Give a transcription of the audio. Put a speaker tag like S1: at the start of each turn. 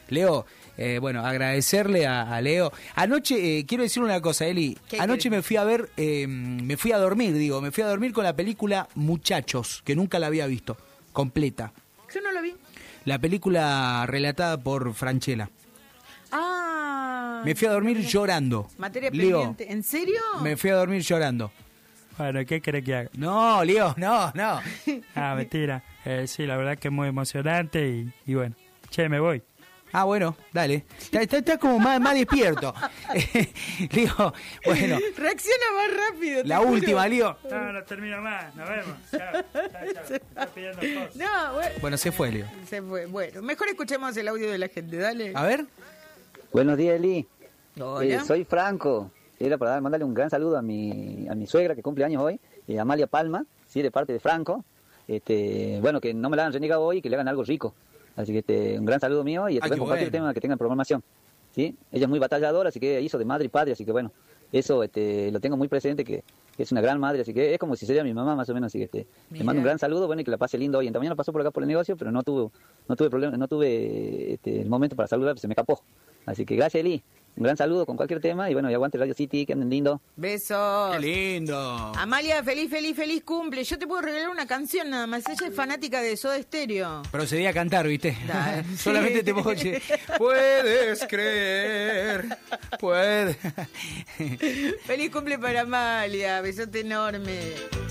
S1: Leo, bueno, agradecerle a Leo. Anoche, quiero decir una cosa, Eli. Anoche me fui a dormir con la película Muchachos, que nunca la había visto, completa.
S2: Yo no la vi.
S1: La película relatada por Francella. Me fui a dormir llorando.
S2: Materia
S1: Leo,
S2: pendiente. ¿En serio?
S1: Me fui a dormir llorando.
S3: Bueno, ¿qué querés que haga?
S1: No, Leo, no.
S3: Mentira. Sí, la verdad que es muy emocionante y bueno. Che, me voy.
S1: Bueno, dale. Está como más despierto. Leo, bueno.
S2: Reacciona más rápido.
S1: La última, Leo.
S3: No termino más. Nos vemos. Chao. Me está pidiendo cosas.
S1: Bueno, se fue, Leo.
S2: Se fue. Bueno, mejor escuchemos el audio de la gente, dale.
S1: A ver.
S4: Buenos días, Eli.
S2: Hola.
S4: Soy Franco. Era para mandarle un gran saludo a mi suegra que cumple años hoy, Amalia Palma, sí, de parte de Franco. Bueno, que no me la hagan renegado hoy y que le hagan algo rico. Así que un gran saludo mío y cualquier tema que tenga programación. ¿Sí? Ella es muy batalladora, así que hizo de madre y padre, así que bueno, eso lo tengo muy presente, que es una gran madre, así que es como si sería mi mamá más o menos, así que le mando un gran saludo, bueno, y que la pase lindo hoy. En mañana pasó por acá por el negocio, pero no tuve problema, no tuve el momento para saludar, se me escapó. Así que gracias, Eli. Un gran saludo con cualquier tema y bueno, y aguante Radio City, que anden lindo.
S2: Besos.
S1: Qué lindo.
S2: Amalia, feliz cumple. Yo te puedo regalar una canción nada más. Ella es fanática de Soda Stereo.
S1: Procedí a cantar, ¿viste?
S2: Dale.
S1: Solamente te puedo decir, puedes creer, puedes.
S2: Feliz cumple para Amalia. Besote enorme.